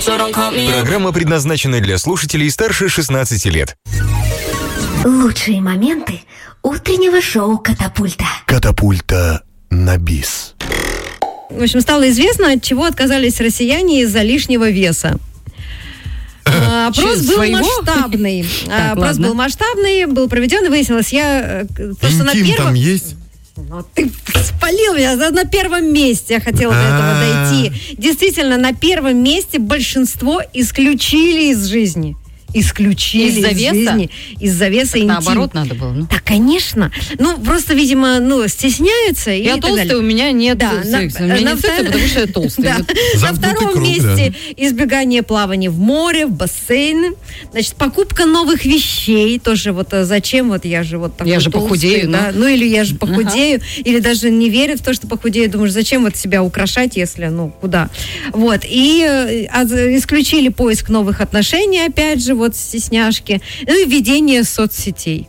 Программа предназначена для слушателей старше 16 лет. Лучшие моменты утреннего шоу «Катапульта». Катапульта на бис. В общем, стало известно, от чего отказались россияне из-за лишнего веса. Опрос был масштабный. Опрос был масштабный, был проведен, и выяснилось, Интим там есть? Ну, ты спалил меня. На первом месте я хотела до этого дойти. Действительно, на первом месте большинство исключили из жизни. Исключили из жизни. Из-за веса интим. Наоборот надо было. Ну. Да, конечно. Ну, просто, видимо, стесняются. Я толстая, у меня нет секса. У меня нет секса, потому что я толстая. На втором месте избегание плавания в море, в бассейны. Значит, покупка новых вещей. Тоже вот зачем? Вот я же вот такой толстый. Я же похудею. Да? Ну, или я же похудею. Или даже не верят в то, что похудею. Думаешь, зачем вот себя украшать, если, куда? Вот. И исключили поиск новых отношений, опять же, вот стесняшки. Ну, и ведение соцсетей.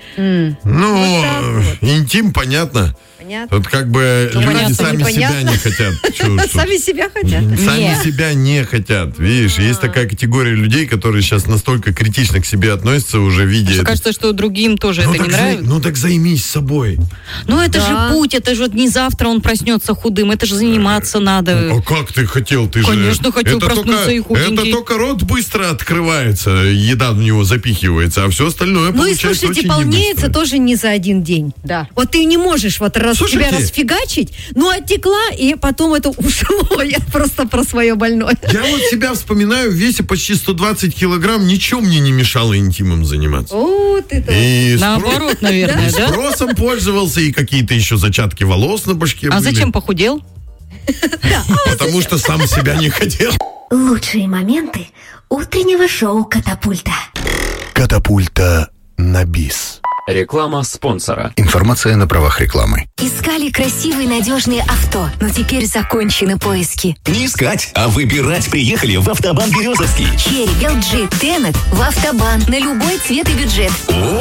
Интим, понятно. Тут как бы люди сами себя не хотят. Сами себя хотят? Сами себя не хотят. Видишь, есть такая категория людей, которые сейчас настолько критично к себе относятся, уже видя... Мне кажется, что другим тоже это не нравится. Ну так займись собой. Ну это же путь, это же не завтра он проснется худым, это же заниматься надо. А как ты хотел? Ты Конечно, же... хотел проснуться и худенький. Это только рот быстро открывается, еда в него запихивается, а все остальное получается очень слушайте, полнеется небыстро. тоже не за один день. Да. Вот ты не можешь тебя расфигачить, оттекла, и потом это ушло. Я просто про свое больное. Я вот себя вспоминаю, в весе почти 120 килограмм, ничего мне не мешало интимом заниматься. Наоборот, наверное, да? Спросом пользовался, и какие-то еще зачатки волос на башке были. А зачем похудел? Потому что сам себя не хотел. Лучшие моменты утреннего шоу «Катапульта». Катапульта на бис. Реклама спонсора. Информация на правах рекламы. Искали красивые, надежные авто, но теперь закончены поиски. Не искать, а выбирать приехали в Автобан Березовский. Черри, LG, Тенет в Автобан на любой цвет и бюджет.